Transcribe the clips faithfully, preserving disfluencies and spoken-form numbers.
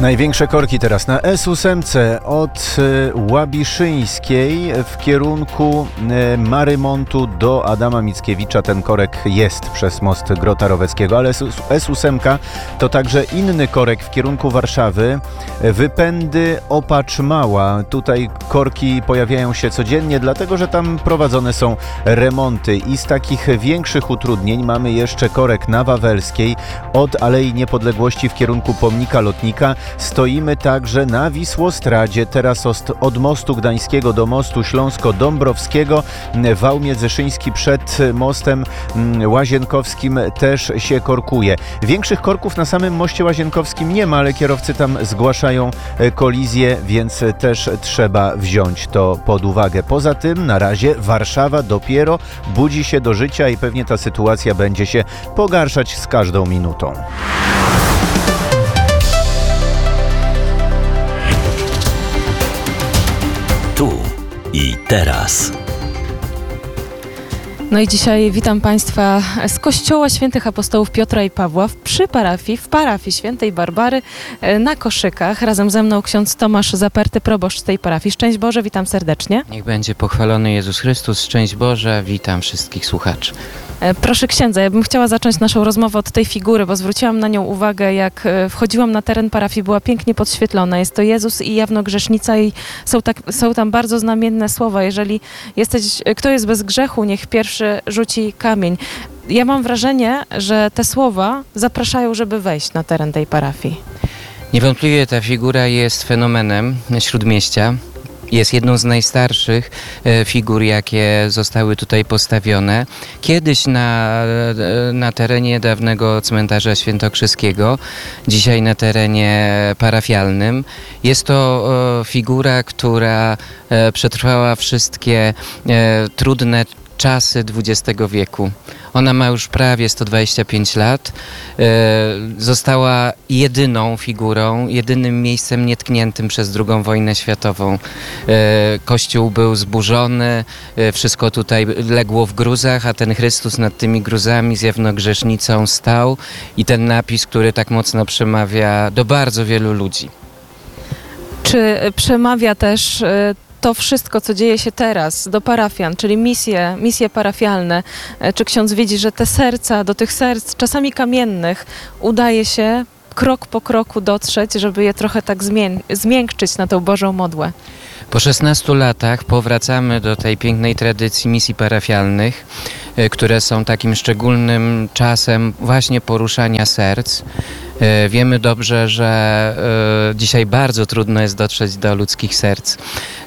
Największe korki teraz na S osiem od Łabiszyńskiej w kierunku Marymontu do Adama Mickiewicza. Ten korek jest przez most Grota Roweckiego, ale S osiem to także inny korek w kierunku Warszawy. Wypędy Opacz Mała. Tutaj korki pojawiają się codziennie, dlatego że tam prowadzone są remonty. I z takich większych utrudnień mamy jeszcze korek na Wawelskiej od Alei Niepodległości w kierunku Pomnika Lotnika. Stoimy także na Wisłostradzie, teraz od mostu Gdańskiego do mostu Śląsko-Dąbrowskiego. Wał Międzyszyński przed mostem Łazienkowskim też się korkuje. Większych korków na samym moście Łazienkowskim nie ma, ale kierowcy tam zgłaszają kolizję, więc też trzeba wziąć to pod uwagę. Poza tym na razie Warszawa dopiero budzi się do życia i pewnie ta sytuacja będzie się pogarszać z każdą minutą. Tu i teraz. No i dzisiaj witam Państwa z Kościoła Świętych Apostołów Piotra i Pawła przy parafii, w parafii Świętej Barbary na Koszykach. Razem ze mną ksiądz Tomasz Zaperty, proboszcz tej parafii. Szczęść Boże, witam serdecznie. Niech będzie pochwalony Jezus Chrystus. Szczęść Boże, witam wszystkich słuchaczy. Proszę księdza, ja bym chciała zacząć naszą rozmowę od tej figury, bo zwróciłam na nią uwagę, jak wchodziłam na teren parafii, była pięknie podświetlona. Jest to Jezus i jawnogrzesznica i są, tak, są tam bardzo znamienne słowa. Jeżeli jesteś, kto jest bez grzechu, niech pierwszy rzuci kamień. Ja mam wrażenie, że te słowa zapraszają, żeby wejść na teren tej parafii. Niewątpliwie ta figura jest fenomenem Śródmieścia. Jest jedną z najstarszych e, figur, jakie zostały tutaj postawione. Kiedyś na, na terenie dawnego cmentarza świętokrzyskiego, dzisiaj na terenie parafialnym. Jest to e, figura, która e, przetrwała wszystkie e, trudne czasy dwudziestego wieku. Ona ma już prawie sto dwadzieścia pięć lat. E, została jedyną figurą, jedynym miejscem nietkniętym przez drugą wojnę światową. E, kościół był zburzony, e, wszystko tutaj legło w gruzach, a ten Chrystus nad tymi gruzami z jawnogrzesznicą stał i ten napis, który tak mocno przemawia do bardzo wielu ludzi. Czy przemawia też e, to wszystko, co dzieje się teraz do parafian, czyli misje, misje parafialne? Czy ksiądz widzi, że te serca, do tych serc, czasami kamiennych, udaje się krok po kroku dotrzeć, żeby je trochę tak zmię- zmiękczyć na tą Bożą modłę? Po szesnastu latach powracamy do tej pięknej tradycji misji parafialnych, które są takim szczególnym czasem właśnie poruszania serc. Wiemy dobrze, że dzisiaj bardzo trudno jest dotrzeć do ludzkich serc,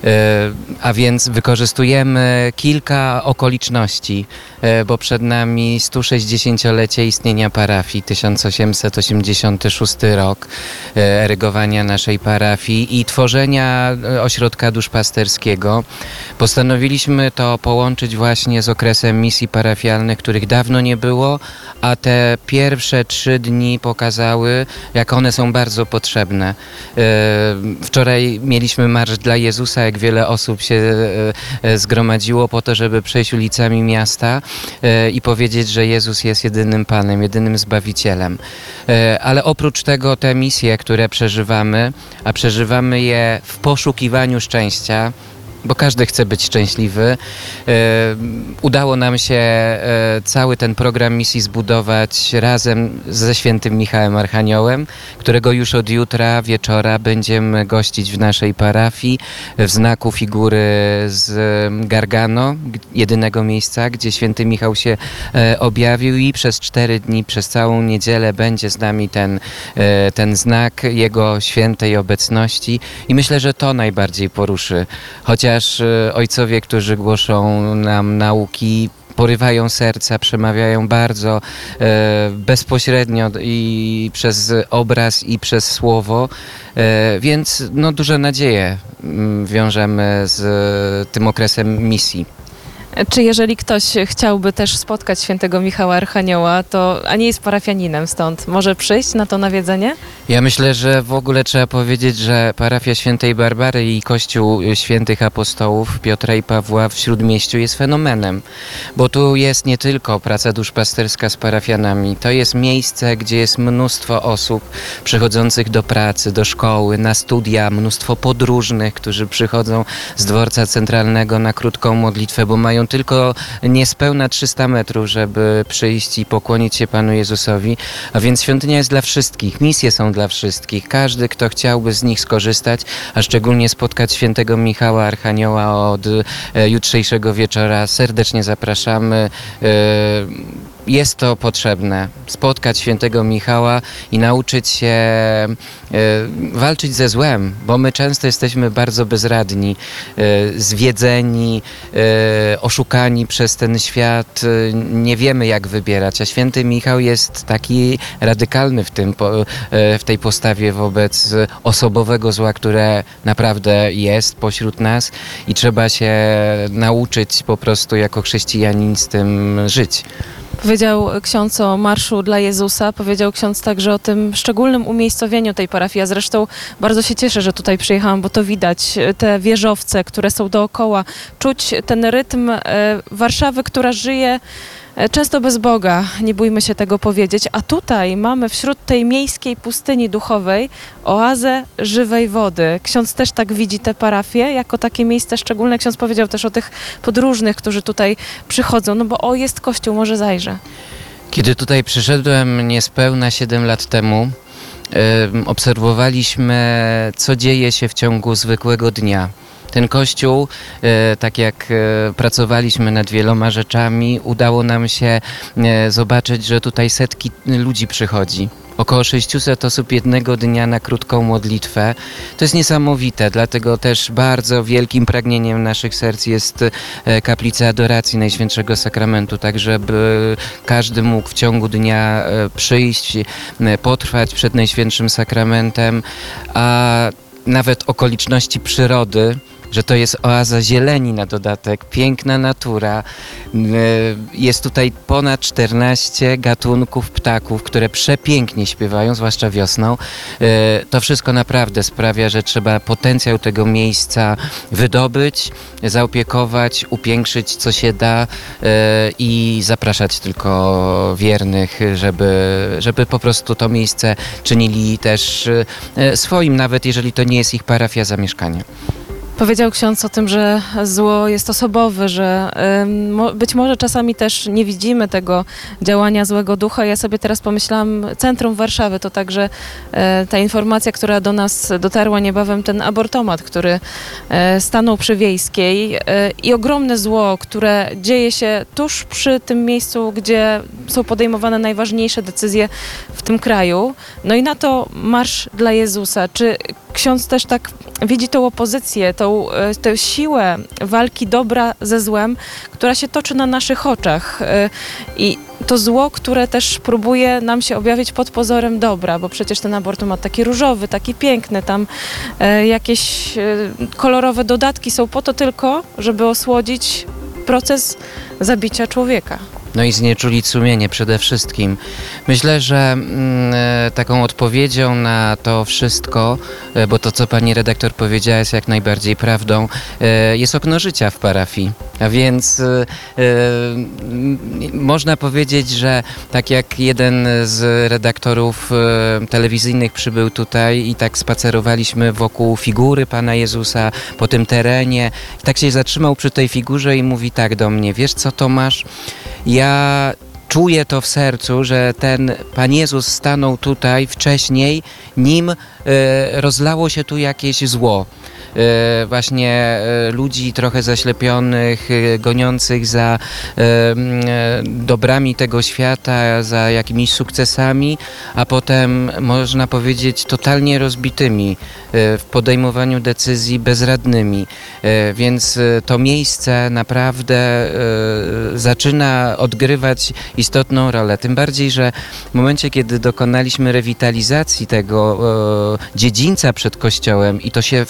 a więc wykorzystujemy kilka okoliczności, bo przed nami sto sześćdziesięciolecie istnienia parafii, tysiąc osiemset osiemdziesiąty szósty rok, erygowania naszej parafii i tworzenia ośrodka duszpasterskiego. Postanowiliśmy to połączyć właśnie z okresem misji parafialnych, których dawno nie było, a te pierwsze trzy dni pokazały, jak one są bardzo potrzebne. Wczoraj mieliśmy Marsz dla Jezusa, jak wiele osób się zgromadziło po to, żeby przejść ulicami miasta i powiedzieć, że Jezus jest jedynym Panem, jedynym Zbawicielem. Ale oprócz tego te misje, które przeżywamy, a przeżywamy je w poszukiwaniu szczęścia, bo każdy chce być szczęśliwy. Udało nam się cały ten program misji zbudować razem ze świętym Michałem Archaniołem, którego już od jutra wieczora będziemy gościć w naszej parafii w znaku figury z Gargano, jedynego miejsca, gdzie święty Michał się objawił i przez cztery dni, przez całą niedzielę będzie z nami ten, ten znak Jego świętej obecności i myślę, że to najbardziej poruszy. Chociaż ojcowie, którzy głoszą nam nauki, porywają serca, przemawiają bardzo e, bezpośrednio i przez obraz i przez słowo, e, więc no, duże nadzieje wiążemy z tym okresem misji. Czy jeżeli ktoś chciałby też spotkać świętego Michała Archanioła, to a nie jest parafianinem stąd, może przyjść na to nawiedzenie? Ja myślę, że w ogóle trzeba powiedzieć, że parafia Świętej Barbary i Kościół Świętych Apostołów Piotra i Pawła w Śródmieściu jest fenomenem, bo tu jest nie tylko praca duszpasterska z parafianami, to jest miejsce, gdzie jest mnóstwo osób przychodzących do pracy, do szkoły, na studia, mnóstwo podróżnych, którzy przychodzą z dworca centralnego na krótką modlitwę, bo mają tylko niespełna trzysta metrów, żeby przyjść i pokłonić się Panu Jezusowi, a więc świątynia jest dla wszystkich, misje są dla wszystkich. Każdy, kto chciałby z nich skorzystać, a szczególnie spotkać świętego Michała Archanioła od e, jutrzejszego wieczora, serdecznie zapraszamy. E, Jest to potrzebne, spotkać świętego Michała i nauczyć się e, walczyć ze złem, bo my często jesteśmy bardzo bezradni, e, zwiedzeni, e, oszukani przez ten świat, e, nie wiemy jak wybierać, a święty Michał jest taki radykalny w, tym, po, e, w tej postawie wobec osobowego zła, które naprawdę jest pośród nas i trzeba się nauczyć po prostu jako chrześcijanin z tym żyć. Powiedział ksiądz o Marszu dla Jezusa, powiedział ksiądz także o tym szczególnym umiejscowieniu tej parafii. Ja zresztą bardzo się cieszę, że tutaj przyjechałam, bo to widać, te wieżowce, które są dookoła, czuć ten rytm e, Warszawy, która żyje e, często bez Boga, nie bójmy się tego powiedzieć, a tutaj mamy wśród tej miejskiej pustyni duchowej oazę żywej wody. Ksiądz też tak widzi tę parafię jako takie miejsce szczególne. Ksiądz powiedział też o tych podróżnych, którzy tutaj przychodzą, no bo o, jest kościół, może zajrzę. Kiedy tutaj przyszedłem niespełna siedem lat temu, y, obserwowaliśmy, co dzieje się w ciągu zwykłego dnia. Ten kościół, e, tak jak e, pracowaliśmy nad wieloma rzeczami, udało nam się e, zobaczyć, że tutaj setki ludzi przychodzi. Około sześćset osób jednego dnia na krótką modlitwę. To jest niesamowite, dlatego też bardzo wielkim pragnieniem naszych serc jest e, kaplica adoracji Najświętszego Sakramentu, tak żeby każdy mógł w ciągu dnia e, przyjść, e, potrwać przed Najświętszym Sakramentem, a nawet okoliczności przyrody, że to jest oaza zieleni na dodatek, piękna natura. Jest tutaj ponad czternaście gatunków ptaków, które przepięknie śpiewają, zwłaszcza wiosną. To wszystko naprawdę sprawia, że trzeba potencjał tego miejsca wydobyć, zaopiekować, upiększyć co się da i zapraszać tylko wiernych, żeby, żeby po prostu to miejsce czynili też swoim, nawet jeżeli to nie jest ich parafia zamieszkania. Powiedział ksiądz o tym, że zło jest osobowe, że ym, mo, być może czasami też nie widzimy tego działania złego ducha. Ja sobie teraz pomyślałam, centrum Warszawy to także e, ta informacja, która do nas dotarła niebawem, ten abortomat, który e, stanął przy Wiejskiej e, i ogromne zło, które dzieje się tuż przy tym miejscu, gdzie są podejmowane najważniejsze decyzje w tym kraju. No i na to Marsz dla Jezusa. Czy ksiądz też tak widzi tą opozycję, tą, tę siłę walki dobra ze złem, która się toczy na naszych oczach i to zło, które też próbuje nam się objawić pod pozorem dobra, bo przecież ten abortomat taki różowy, taki piękny, tam jakieś kolorowe dodatki są po to tylko, żeby osłodzić proces zabicia człowieka. No i znieczulić sumienie przede wszystkim. Myślę, że mm, taką odpowiedzią na to wszystko, e, bo to, co pani redaktor powiedziała, jest jak najbardziej prawdą, e, jest okno życia w parafii. A więc e, e, można powiedzieć, że tak jak jeden z redaktorów e, telewizyjnych przybył tutaj i tak spacerowaliśmy wokół figury Pana Jezusa po tym terenie, i tak się zatrzymał przy tej figurze i mówi tak do mnie: wiesz co, Tomasz, ja czuję to w sercu, że ten Pan Jezus stanął tutaj wcześniej, nim e, rozlało się tu jakieś zło. E, właśnie e, ludzi trochę zaślepionych, e, goniących za e, e, dobrami tego świata, za jakimiś sukcesami, a potem można powiedzieć totalnie rozbitymi e, w podejmowaniu decyzji, bezradnymi. E, więc e, to miejsce naprawdę e, zaczyna odgrywać istotną rolę. Tym bardziej, że w momencie, kiedy dokonaliśmy rewitalizacji tego e, dziedzińca przed kościołem i to się wszystko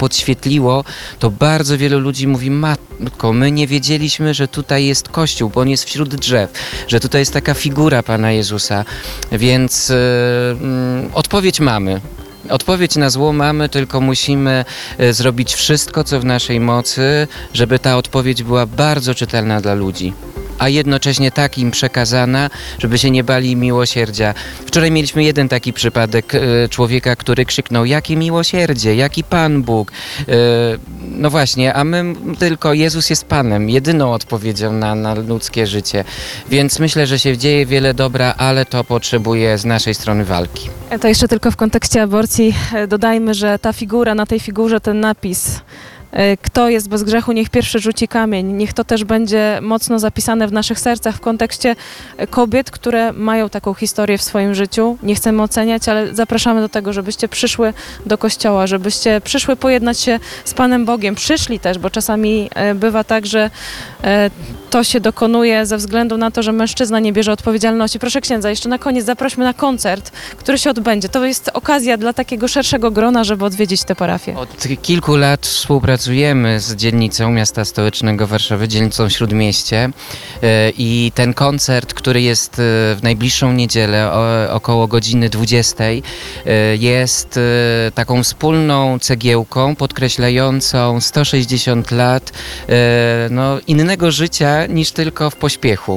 podświetliło, to bardzo wielu ludzi mówi: matko, my nie wiedzieliśmy, że tutaj jest Kościół, bo on jest wśród drzew, że tutaj jest taka figura Pana Jezusa, więc yy, yy, odpowiedź mamy. Odpowiedź na zło mamy, tylko musimy e, zrobić wszystko, co w naszej mocy, żeby ta odpowiedź była bardzo czytelna dla ludzi, a jednocześnie tak im przekazana, żeby się nie bali miłosierdzia. Wczoraj mieliśmy jeden taki przypadek e, człowieka, który krzyknął: jakie miłosierdzie, jaki Pan Bóg. E, no właśnie, a my tylko Jezus jest Panem, jedyną odpowiedzią na, na ludzkie życie. Więc myślę, że się dzieje wiele dobra, ale to potrzebuje z naszej strony walki. To jeszcze tylko w kontekście aborcji e, dodajmy, że ta figura, na tej figurze ten napis: e, kto jest bez grzechu, niech pierwszy rzuci kamień. Niech to też będzie mocno zapisane w naszych sercach w kontekście e, kobiet, które mają taką historię w swoim życiu. Nie chcemy oceniać, ale zapraszamy do tego, żebyście przyszły do kościoła, żebyście przyszły pojednać się z Panem Bogiem. Przyszli też, bo czasami e, bywa tak, że e, to się dokonuje ze względu na to, że mężczyzna nie bierze odpowiedzialności. Proszę księdza, jeszcze na koniec zaprośmy na koncert, który się odbędzie. To jest okazja dla takiego szerszego grona, żeby odwiedzić tę parafię. Od kilku lat współpracujemy z dzielnicą miasta stołecznego Warszawy, dzielnicą Śródmieście, e, i ten koncert, który jest e, w najbliższą niedzielę o, około godziny dwudziestej, e, jest e, taką wspólną cegiełką podkreślającą sto sześćdziesiąt lat e, no, innego życia niż tylko w pośpiechu.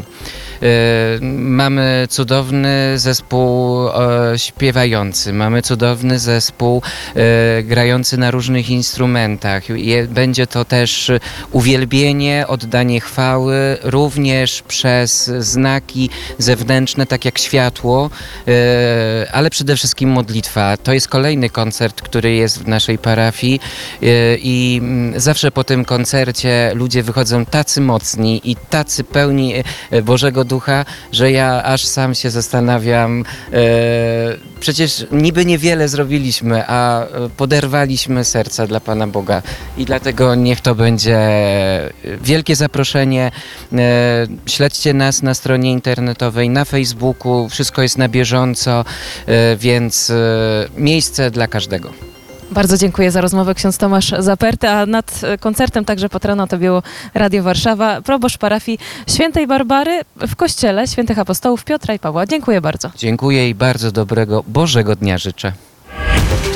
E, Mamy cudowny zespół e, śpiewający, mamy cudowny zespół e, grający na różnych instrumentach. Je, będzie to też uwielbienie, oddanie chwały, również przez znaki zewnętrzne, tak jak światło, e, ale przede wszystkim modlitwa. To jest kolejny koncert, który jest w naszej parafii e, i mm, zawsze po tym koncercie ludzie wychodzą tacy mocni i tacy pełni e, Bożego Ducha, że ja aż sam się zastanawiam, e, przecież niby niewiele zrobiliśmy, a e, poderwaliśmy serca dla Pana Boga i dlatego niech to będzie wielkie zaproszenie. E, śledźcie nas na stronie internetowej, na Facebooku, wszystko jest na bieżąco, e, więc e, miejsce dla każdego. Bardzo dziękuję za rozmowę, ksiądz Tomasz Zaperty, a nad koncertem także patrona to było Radio Warszawa, proboszcz parafii Świętej Barbary w kościele Świętych Apostołów Piotra i Pawła. Dziękuję bardzo. Dziękuję i bardzo dobrego Bożego dnia życzę.